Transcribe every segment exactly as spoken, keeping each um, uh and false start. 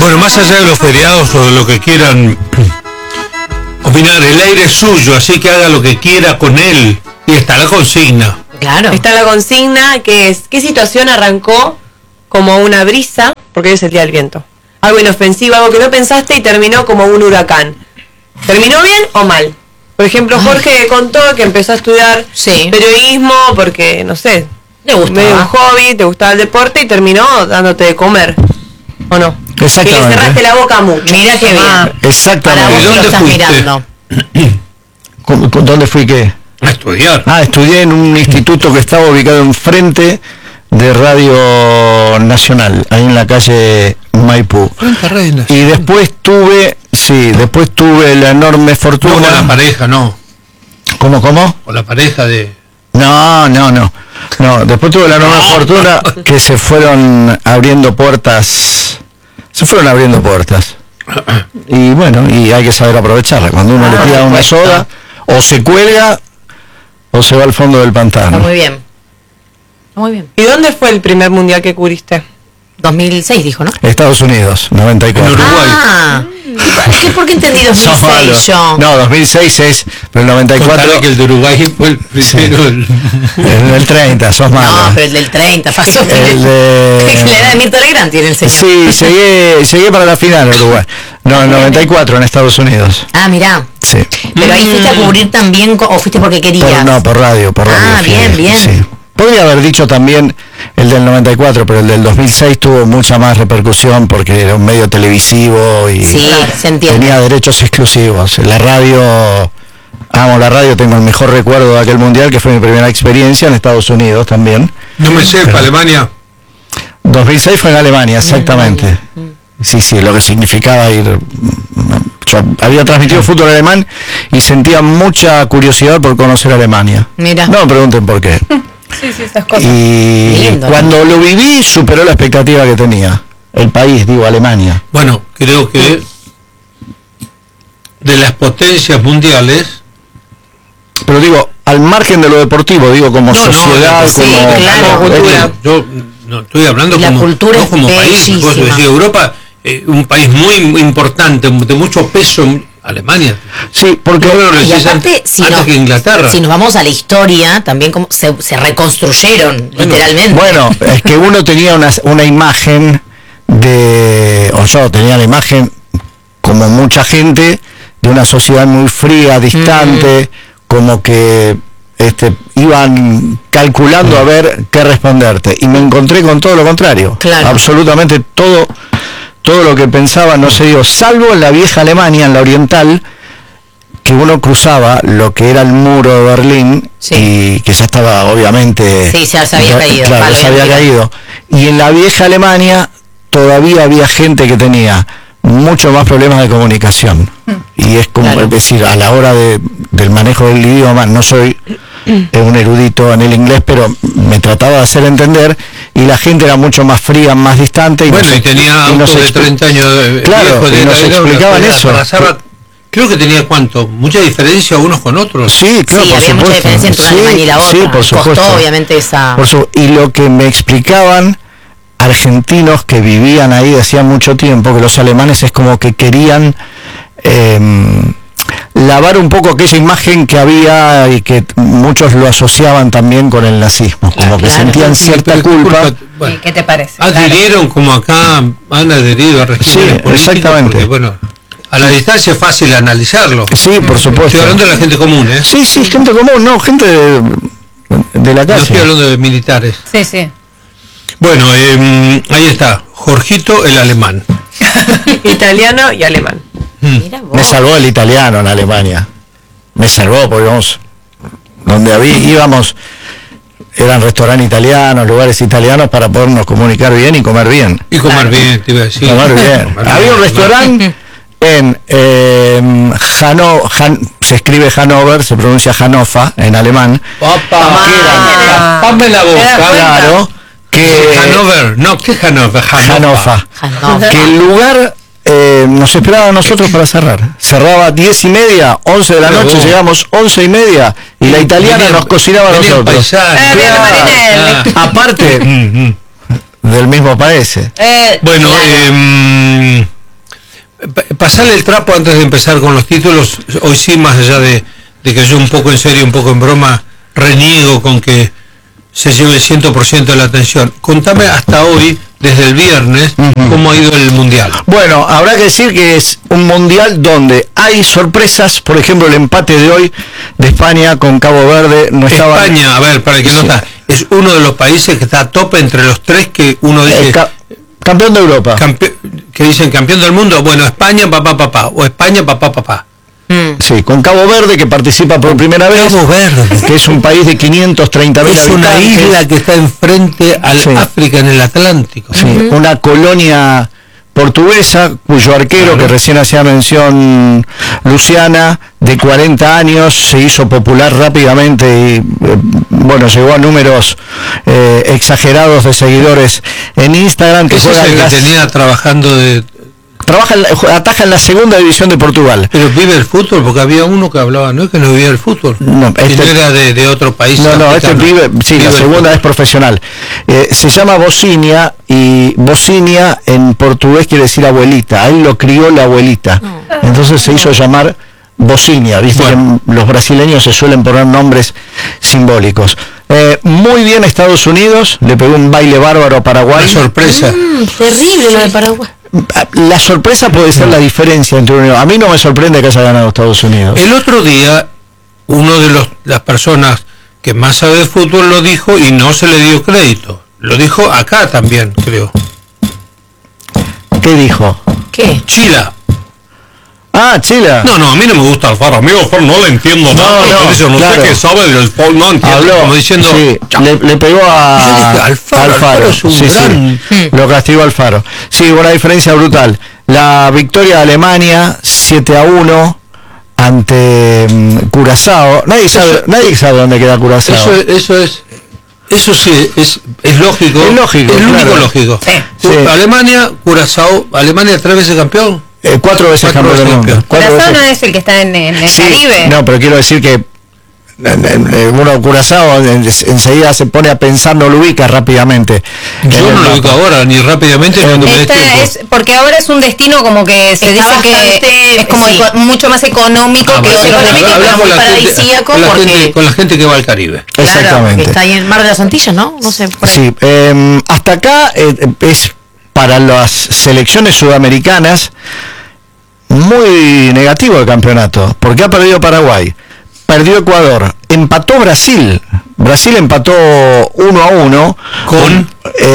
Bueno, más allá de los feriados o de lo que quieran opinar, el aire es suyo, así que haga lo que quiera con él. Y está la consigna. Claro. Está la consigna, que es, ¿qué situación arrancó como una brisa? Porque hoy es el día del viento. Algo inofensivo, algo que no pensaste y terminó como un huracán. ¿Terminó bien o mal? Por ejemplo, Jorge contó que empezó a estudiar sí. periodismo porque, no sé, le gustaba. medio un hobby, te gustaba el deporte y terminó dándote de comer. ¿O no? Exactamente. Que le cerraste la boca mucho. Mira qué bien. Exactamente. Para vos que lo estás fuiste? mirando. ¿Cómo- ¿Dónde fui qué? A estudiar. Ah, estudié en un instituto que estaba ubicado enfrente de Radio Nacional, ahí en la calle Maipú. Y después tuve, sí, después tuve la enorme No fortuna. con la pareja, no. ¿Cómo, cómo? Con la pareja de... No, no, no. No, después tuve la enorme fortuna que se fueron abriendo puertas. Se fueron abriendo puertas. Y bueno, y hay que saber aprovecharla. Cuando uno Ah, le tira una puesto. soda, o se cuelga, o se va al fondo del pantano. Está muy bien. Está muy bien. ¿Y dónde fue el primer mundial que cubriste? dos mil seis dijo, ¿no? Estados Unidos, noventa y cuatro. En Uruguay. Ah, es que ¿por qué entendí Sos malo. dos mil seis yo? No, dos mil seis es, pero el noventa y cuatro. Contale que el de Uruguay fue el primero. El... El del treinta, sos malo. No, pero el del treinta pasó. El de... La edad de Mirta Legrand tiene el señor. Sí, llegué, llegué para la final en Uruguay. No, el noventa y cuatro en Estados Unidos. Ah, mirá. Sí. Pero ahí fuiste a cubrir también, co- o fuiste porque querías. Por, no, por radio, por radio. Ah, fui, bien, bien. Sí. Podría haber dicho también el del noventa y cuatro, pero el del dos mil seis tuvo mucha más repercusión porque era un medio televisivo y Sí, se entiende. tenía derechos exclusivos. La radio, amo la radio, tengo el mejor recuerdo de aquel mundial, que fue mi primera experiencia en Estados Unidos también. No me sé, para Alemania. dos mil seis fue en Alemania, exactamente. Sí, sí, lo que significaba ir... Yo había transmitido fútbol alemán y sentía mucha curiosidad por conocer Alemania. Mira. No me pregunten por qué. Sí, sí, esas cosas. Y Lindo, ¿no? cuando lo viví superó la expectativa que tenía. El país, digo, Alemania. Bueno, creo que de las potencias mundiales... Pero digo, al margen de lo deportivo, digo, como No, no, sociedad, la- sí, como... claro, como- cultura. Yo no estoy hablando La como, cultura no es como país. bellísima. Vos decís, Europa, eh, un país muy importante, de mucho peso. Alemania. Sí, porque... Yo creo que lo Y decís aparte, antes, si, antes nos, que Inglaterra. si nos vamos a la historia, también como se, se reconstruyeron, Bueno, literalmente. Bueno, es que uno tenía una, una imagen de... O yo tenía la imagen, como mucha gente, de una sociedad muy fría, distante, mm. como que este, iban calculando a ver qué responderte. Y me encontré con todo lo contrario. Claro. Absolutamente todo... todo lo que pensaba no se dio, salvo en la vieja Alemania, en la oriental, que uno cruzaba lo que era el muro de Berlín, Sí. y que ya estaba obviamente... Sí, ya se había caído, Claro, palo, se había bien, caído. Y en la vieja Alemania todavía había gente que tenía mucho más problemas de comunicación. Y es como, Claro. es decir, a la hora de, del manejo del idioma, no soy eh, un erudito en el inglés, pero me trataba de hacer entender, y la gente era mucho más fría, más distante. Y Bueno, nos- y tenía y nos autos de expli- treinta años de Claro, viejo, de y nos la- de la- explicaban de la- eso. atravesaba- creo que tenía cuánto, mucha diferencia unos con otros. Sí, claro, sí, por había supuesto. mucha diferencia entre una Sí, Alemania y la otra. sí, por supuesto. Costó, obviamente, esa... Por su- y lo que me explicaban argentinos que vivían ahí de hacía mucho tiempo, que los alemanes es como que querían eh, lavar un poco aquella imagen que había y que muchos lo asociaban también con el nazismo, como Ah, que claro. sentían cierta Pero, culpa. bueno, ¿Qué te parece? adhirieron como acá han adherido a regímenes Sí, políticos, exactamente. porque, bueno, a la distancia es fácil analizarlo. Sí, por supuesto. Estoy hablando de la gente común, ¿eh? Sí, sí, gente común, no, gente de, de la No estoy calle. hablando de militares. Sí, sí. Bueno, eh, ahí está, Jorgito el alemán. Italiano y alemán. Mira vos. Me salvó el italiano en Alemania. Me salvó porque vamos, donde había, íbamos, eran restaurantes italianos, lugares italianos para podernos comunicar bien y comer bien. Y comer bien, te iba a decir. Comer bien. Comer Había bien, un restaurante en eh, Hano- Han- se escribe Hannover, se pronuncia Hannover en alemán. Papá, Ah. tapame la boca. Claro, que Hanover, no, ¿qué Hanover? Hannover. Hannover. Que el lugar eh, nos esperaba a nosotros para cerrar. Cerraba diez y media, once de la Pero noche, vos. llegamos once y media y la italiana Venían- nos cocinaba a venían nosotros. paisanos. Eh, bien, Claro. Marinelli. Aparte Mm, mm. del mismo país. Eh, Bueno, Claro. eh, pasarle el trapo antes de empezar con los títulos. Hoy sí, más allá de, de que yo un poco en serio, un poco en broma, reniego con que se lleve el cien por ciento de la atención. Contame hasta hoy, desde el viernes, uh-huh. cómo ha ido el Mundial. Bueno, habrá que decir que es un Mundial donde hay sorpresas. Por ejemplo, el empate de hoy de España con Cabo Verde no estaba... España, a ver, para el que sí. no está, es uno de los países que está a tope entre los tres que uno dice... Ca- campeón de Europa. Campe- que dicen campeón del mundo. Bueno, España, papá, papá. O España, papá, papá. Sí, con Cabo Verde, que participa por primera vez. Cabo Verde. Que es un país de quinientos treinta mil habitantes. Es una isla que está enfrente al sí. África, en el Atlántico. Sí, uh-huh. Una colonia portuguesa, cuyo arquero, claro. que recién hacía mención Luciana, de cuarenta años, se hizo popular rápidamente y, eh, bueno, llegó a números eh, exagerados de seguidores en Instagram. Que Ese es el que las... tenía trabajando de... Trabaja, en la, ataja en la segunda división de Portugal. Pero vive el fútbol, porque había uno que hablaba, ¿no? Que no vivía el fútbol. No, este, no era de, de otro país. No, no, este vive, sí, vive la segunda es profesional. Eh, se llama Bocinia, y Bocinia en portugués quiere decir abuelita. A él lo crió la abuelita. Entonces se hizo llamar Bocinia. Viste bueno. que los brasileños se suelen poner nombres simbólicos. Eh, muy bien Estados Unidos, le pegó un baile bárbaro a Paraguay. Una sorpresa. Mm, terrible lo de Paraguay. La sorpresa puede ser la diferencia entre uno y otro. A mí no me sorprende que haya ganado Estados Unidos. El otro día, uno de los, las personas que más sabe de fútbol lo dijo y no se le dio crédito. Lo dijo acá también, creo. ¿Qué dijo? ¿Qué? Chila. Ah, Chila. No, no, a mí no me gusta Alfaro. A mí Alfaro no le entiendo no, nada. No, dice, no claro. sé qué sabe del fútbol, no entiendo. Habló, como diciendo... Sí, le, le pegó a dije, Alfaro. Alfaro, Alfaro es un sí, gran... sí, lo castigó Alfaro. Sí, una diferencia brutal. La victoria de Alemania, siete a uno, ante um, Curazao. Nadie sabe, eso, nadie sabe dónde queda Curazao. Eso, eso es... Eso sí, es, es lógico. Es lógico. Es lo claro. único lógico. Sí. Sí. Alemania, Curazao, Alemania tres veces campeón. Eh, cuatro veces cuatro campeón del mundo. Curazao no es el que está en, en el sí, Caribe. No, pero quiero decir que bueno, Curazao enseguida se pone a pensar, no lo ubica rápidamente. Yo no lo ubico ahora, ni rápidamente, ni cuando me des tiempo. Es, porque ahora es un destino como que se está dice bastante, que es como sí. eco, mucho más económico Ah, que bueno, otros habla, habla con, la gente, con, la porque... gente, con la gente que va al Caribe. Claro, exactamente. Que está ahí en Mar de las Antillas, ¿no? No sé. Por ahí. Sí, eh, hasta acá eh, es para las selecciones sudamericanas muy negativo el campeonato, porque ha perdido Paraguay, perdió Ecuador, empató Brasil, Brasil empató uno a uno con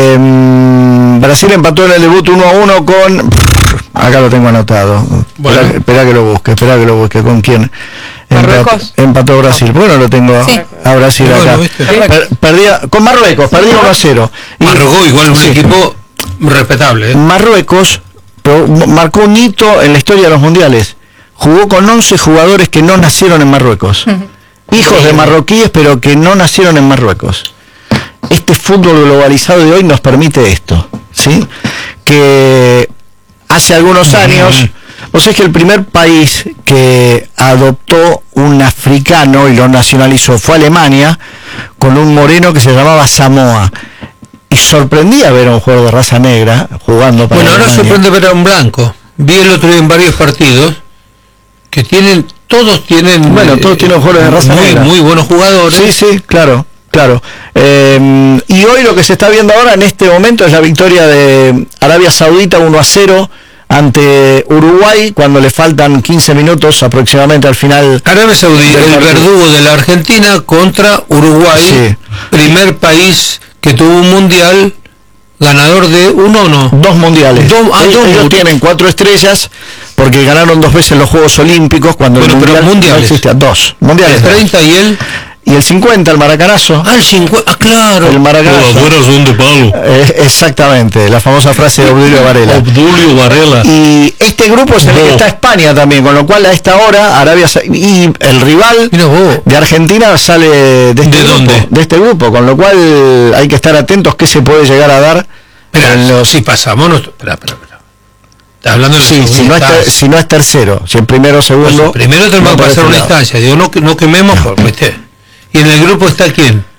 eh, Brasil empató en el debut uno a uno con, acá lo tengo anotado, bueno. espera, espera que lo busque, espera que lo busque, ¿con quién? Marruecos. Empató Brasil, bueno lo tengo sí. a Brasil bueno, acá, per, perdía, con Marruecos, perdió uno a cero. Marruecos igual un sí. equipo respetable, ¿eh? Marruecos marcó un hito en la historia de los mundiales. Jugó con once jugadores que no nacieron en Marruecos. Uh-huh. Hijos de marroquíes, pero que no nacieron en Marruecos. Este fútbol globalizado de hoy nos permite esto, ¿sí? Que hace algunos años, uh-huh. o sea, es que el primer país que adoptó un africano y lo nacionalizó fue Alemania, con un moreno que se llamaba Samoa. Y sorprendía ver a un jugador de raza negra jugando para Bueno, ahora Alemania. sorprende ver a un blanco. Vi el otro día en varios partidos que tienen, todos tienen... Bueno, todos eh, tienen jugadores de raza muy, negra. Muy buenos jugadores. Sí, sí, claro, claro. Eh, y hoy lo que se está viendo ahora en este momento es la victoria de Arabia Saudita uno a cero ante Uruguay, cuando le faltan quince minutos aproximadamente al final. Arabia Saudita, el verdugo de la Argentina contra Uruguay, sí. Primer país que tuvo un mundial, ganador de uno o no. Dos mundiales. Dos, ah, ellos, dos ellos tienen cuatro estrellas porque ganaron dos veces los Juegos Olímpicos cuando bueno, el mundial pero mundiales. No existía. Dos mundiales. El treinta y el y el cincuenta, el maracanazo. Ah, el cincuenta, ah, claro. El maracanazo. Las buenas son de palo. Eh, exactamente, la famosa frase de Obdulio Varela. Obdulio Varela. Y este grupo es en el que está España también, con lo cual a esta hora Arabia y el rival de Argentina sale de este ¿De grupo, dónde? de este grupo, con lo cual hay que estar atentos qué se puede llegar a dar. Espera, en los... si pasamos, no... espera, espera, espera. Estás hablando de sí, si no, es ter, si no es tercero, si el primero o segundo. Pues primero tenemos no que pasar una instancia, digo, no, no quememos, no. Por, ¿viste? ¿Y en el grupo está quién?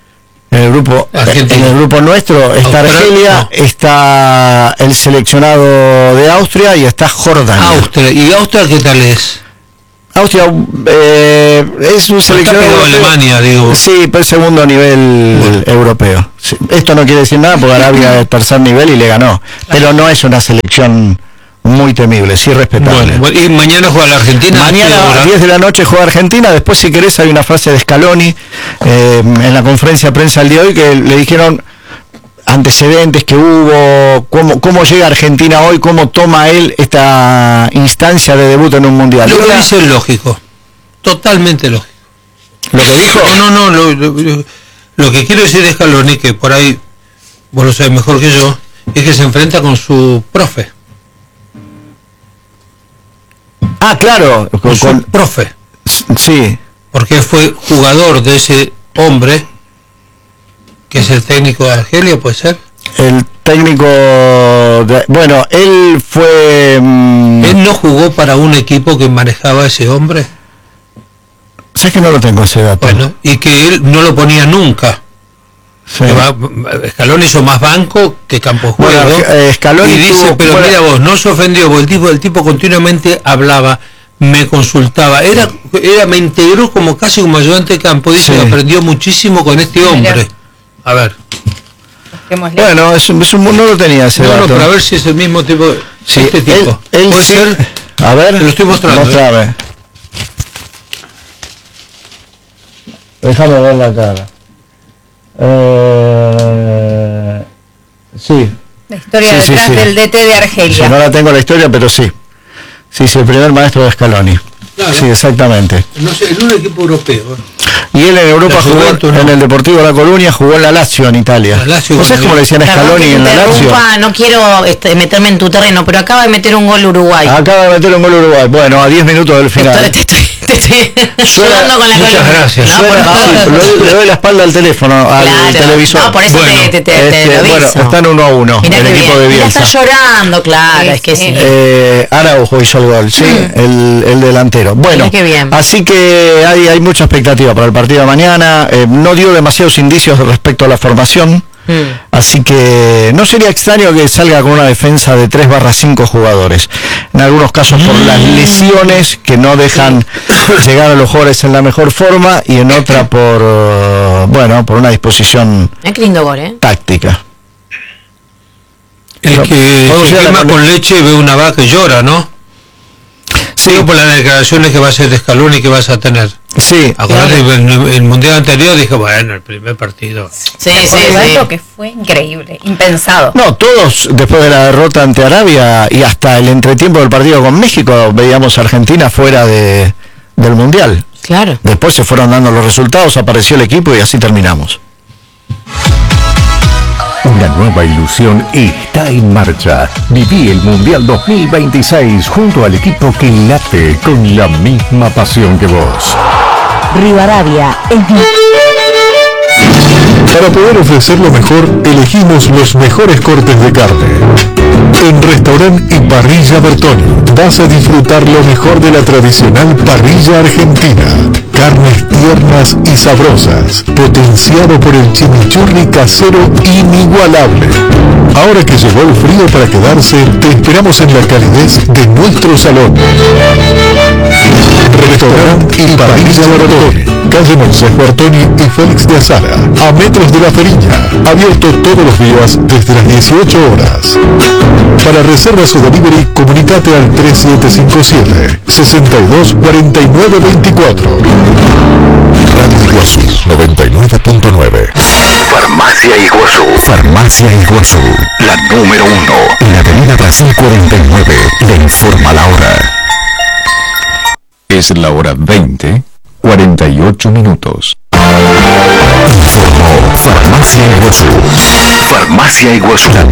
En el grupo, Argentina. en el grupo nuestro está Austria, Argelia, no. está el seleccionado de Austria y está Jordania. Austria. ¿Y Austria qué tal es? Austria eh, es un seleccionado pegado a europeo. Alemania, digo. Sí, pero es segundo nivel Bueno. europeo. Sí, esto no quiere decir nada porque Arabia es tercer nivel y le ganó. Pero no es una selección muy temible, sí respetable. Bueno, y mañana juega la Argentina. Mañana a las diez de la noche juega Argentina. Después, si querés, hay una frase de Scaloni eh, en la conferencia de prensa del día de hoy que le dijeron antecedentes que hubo, cómo, cómo llega Argentina hoy, cómo toma él esta instancia de debut en un mundial. Lo que Una- dice es lógico, totalmente lógico. lo que dijo, No, no, no, lo, lo- lo que quiero decir de Scaloni, que por ahí vos lo sabés mejor que yo, es que se enfrenta con su profe, ah, claro, con con, su con- profe, sí, porque fue jugador de ese hombre, que es el técnico de Argelia, puede ser. el técnico, de- bueno, él fue, mm, Él no jugó para un equipo que manejaba a ese hombre, sé que no lo tengo ese dato. bueno, y que él no lo ponía nunca. Sí. Que va- Scaloni hizo más banco que campo de juego. Bueno, eh, Scaloni y dice, tuvo- pero fuera- mira vos, no se ofendió, porque el tipo, el tipo continuamente hablaba, me consultaba, era, era me integró como casi como ayudante de campo, dice Sí. que aprendió muchísimo con este hombre. A ver, Busquémosle. Bueno, es, un- es un- no lo tenía ese no, no, dato. para ver si es el mismo tipo, Sí, este tipo. él- él Puede sí- ser, a ver, te lo estoy mostrando, mostrame. Déjame ver la cara. Eh, sí, La historia Sí, sí, detrás sí. del D T de Argelia. sí, no la tengo la historia, pero sí. Sí, sí, el primer maestro de Scaloni. Claro. Sí, exactamente. no sé, en un equipo europeo. Y él en Europa La jugó Juventus, ¿no? en el Deportivo La Coruña, jugó en la Lazio en Italia. La Lazio, ¿No sabés bueno, cómo le decían a Perdón Scaloni que te en la Lazio? interrumpa, no quiero este, meterme en tu terreno, pero acaba de meter un gol Uruguay. Acaba de meter un gol Uruguay. Bueno, a diez minutos del Te final. estoy, te estoy, te estoy Suena- ayudando con la muchas columna. gracias. No, por Suena- favor. sí, le, doy- le doy la espalda al teléfono, al Claro, televisor. no, por eso Bueno, te, te, te, te Este, lo bueno, aviso. están uno a uno Mirá el qué equipo bien. de Mira, Bielsa. está llorando, claro, Sí, es que sí. sí. Eh, Araujo hizo el gol, sí, el, el delantero. Bueno, Mira qué bien. así que hay, hay mucha expectativa para el partido de mañana. Eh, no dio demasiados indicios respecto a la formación, Mm. así que no sería extraño que salga con una defensa de tres barra cinco jugadores. En algunos casos por las lesiones que no dejan llegar a los jugadores en la mejor forma y en otra por, eh, bueno, por una disposición Mirá qué lindo gol, ¿eh? táctica. El Pero, que ¿podemos se ir a la quema con- con leche ve una vaca y llora, ¿no? Sí, Digo por las declaraciones que va a hacer de Scaloni que vas a tener. sí. Acordate, en el mundial anterior dije, bueno, el primer partido. Sí, sí, Por sí. supuesto que fue increíble, impensado. No, todos después de la derrota ante Arabia y hasta el entretiempo del partido con México veíamos a Argentina fuera de, del Mundial. Claro. Después se fueron dando los resultados, apareció el equipo y así terminamos. Una nueva ilusión está en marcha. Viví el Mundial dos mil veintiséis junto al equipo que late con la misma pasión que vos. Rivadavia es mi... Para poder ofrecer lo mejor, elegimos los mejores cortes de carne. En Restaurant y Parrilla Bertoni vas a disfrutar lo mejor de la tradicional parrilla argentina. Carnes tiernas y sabrosas, potenciado por el chimichurri casero inigualable. Ahora que llegó el frío para quedarse, te esperamos en la calidez de nuestro salón. Restaurant y Parrilla Bertoni, calle Moisés Bertoni y Félix de Azara, a metros de la Feriña, abierto todos los días desde las dieciocho horas. Para reservas o delivery, comunicate al tres siete cinco siete, seis dos cuatro nueve dos cuatro. Radio Iguazú noventa y nueve punto nueve. Farmacia Iguazú. Farmacia Iguazú. La número uno. En la avenida Brasil cuarenta y nueve. Le informa la hora. Es la hora veinte, cuarenta y ocho minutos. Informó Farmacia Iguazú. Farmacia Iguazú.